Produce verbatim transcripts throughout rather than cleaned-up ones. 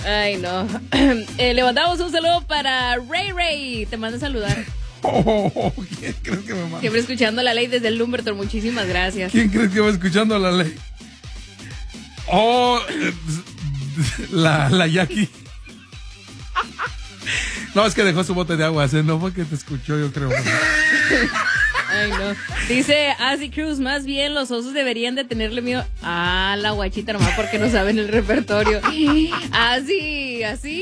Ay, no. Eh, le mandamos un saludo para Ray Ray. Te mando a saludar. Oh, ¿quién crees que me manda? Siempre escuchando la ley desde el Lumberton. Muchísimas gracias. ¿Quién crees que va escuchando la ley? Oh, la, la Jackie. No, es que dejó su bote de agua, ¿eh? No fue que te escuchó, yo creo. Ay, no. Dice Así Cruz, más bien los osos deberían de tenerle miedo a la guachita nomás porque no saben el repertorio. Así, así.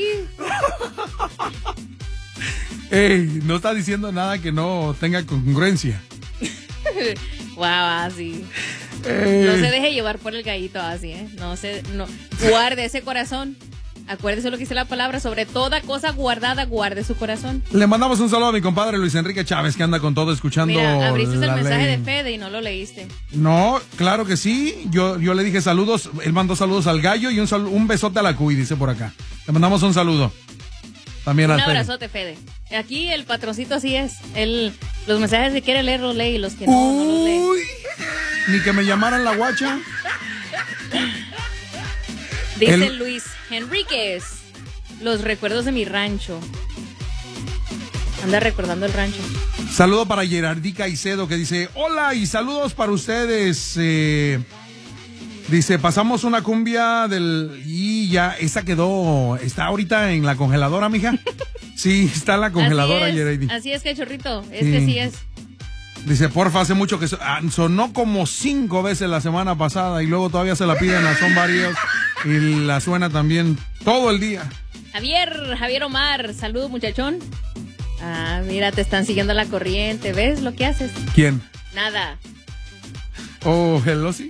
Ey, no está diciendo nada que no tenga congruencia. Wow, así. Ey. No se deje llevar por el gallito así, ¿eh? No se, no. Guarde ese corazón. Acuérdese lo que dice la palabra, sobre toda cosa guardada, guarde su corazón. Le mandamos un saludo a mi compadre Luis Enrique Chávez, que anda con todo escuchando. Mira, abriste el mensaje ley. de Fede y no lo leíste. No, claro que sí. Yo, yo le dije saludos, él mandó saludos al gallo y un, sal, un besote a la Cuy, dice por acá. Le mandamos un saludo. También Un al Fede. abrazote, Fede. Aquí el patroncito así es. Él, los mensajes que quiere leer los lee y los que no, no los lee. Uy, ni que me llamaran la guacha. Dice El- Luis Enríquez, los recuerdos de mi rancho. Anda recordando el rancho. Saludo para Gerardí Caicedo, que dice, hola y saludos para ustedes. Eh, dice, pasamos una cumbia del... Y ya, esa quedó, está ahorita en la congeladora, mija. Sí, está en la congeladora, así es, Gerardí. así es, cachorrito, es Sí. que sí es. Dice, porfa, hace mucho que so- ah, sonó como cinco veces la semana pasada y luego todavía se la piden a Son Varios y la suena también todo el día. Javier, Javier Omar, saludos muchachón. Ah, mira, te están siguiendo la corriente, ¿ves lo que haces? ¿Quién? Nada. Oh, hello, sí.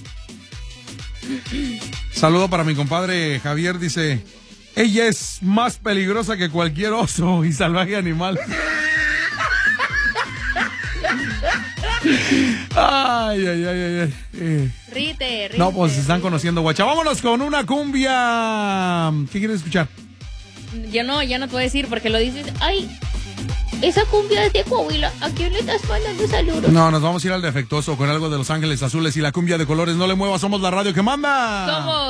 Saludo para mi compadre Javier, dice, ella es más peligrosa que cualquier oso y salvaje animal. Ay, ay, ay, ay, ay. Eh. Rite, rite. No, pues se están rite. conociendo, guacha. Vámonos con una cumbia. ¿Qué quieres escuchar? Yo no, ya no te voy a decir porque lo dices. Ay, esa cumbia es de Coahuila. ¿A quién le estás mandando saludos? No, nos vamos a ir al defectuoso con algo de Los Ángeles Azules y la cumbia de colores. No le muevas, somos la radio que manda. Somos